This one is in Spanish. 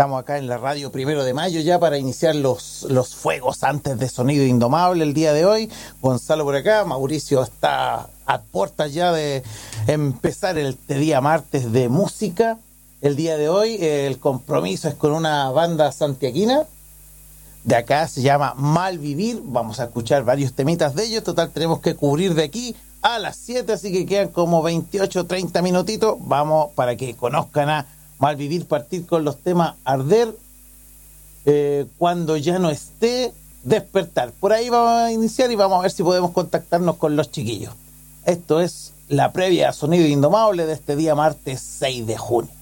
Estamos acá en la radio 1 de Mayo ya para iniciar los fuegos antes de Sonido Indomable el día de hoy. Gonzalo por acá, Mauricio está a puertas ya de empezar este día martes de música. El día de hoy el compromiso es con una banda santiaguina. De acá se llama Malvivir. Vamos a escuchar varios temitas de ellos. Total, tenemos que cubrir de aquí a las 7, así que quedan como 28, 30 minutitos. Vamos para que conozcan a Malvivir, partir con los temas Arder, Cuando ya no esté, Despertar. Por ahí vamos a iniciar y vamos a ver si podemos contactarnos con los chiquillos. Esto es la previa a Sonido Indomable de este día martes 6 de junio.